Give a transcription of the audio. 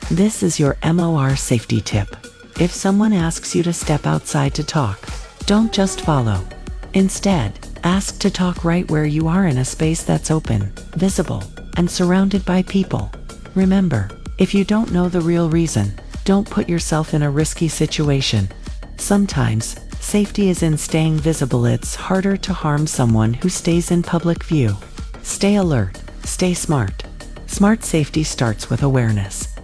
This is your MOR safety tip. If someone asks you to step outside to talk, don't just follow. Instead, ask to talk right where you are in a space that's open, visible, and surrounded by people. Remember, if you don't know the real reason, don't put yourself in a risky situation. Sometimes, safety is in staying visible. It's harder to harm someone who stays in public view. Stay alert, stay smart. Smart safety starts with awareness.